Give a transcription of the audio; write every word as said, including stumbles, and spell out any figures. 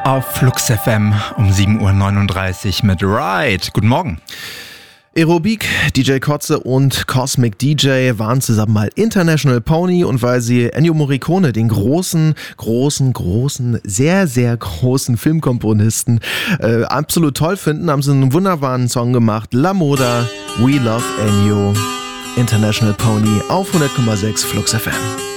Auf Flux F M um sieben Uhr neununddreißig mit Ride. Guten Morgen. Aerobik, D J Kotze und Cosmic D J waren zusammen mal International Pony, und weil sie Ennio Morricone, den großen, großen, großen, sehr, sehr großen Filmkomponisten, äh, absolut toll finden, haben sie einen wunderbaren Song gemacht. La Moda, We Love Ennio, International Pony auf hundert Komma sechs Flux F M.